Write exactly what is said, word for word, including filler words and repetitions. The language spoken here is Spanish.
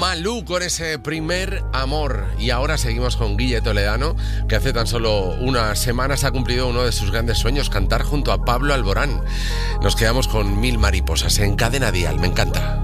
Malú con ese primer amor. Y ahora seguimos con Guille Toledano, que hace tan solo unas semanas ha cumplido uno de sus grandes sueños, cantar junto a Pablo Alborán. Nos quedamos con Mil mariposas en Cadena Dial. Me encanta.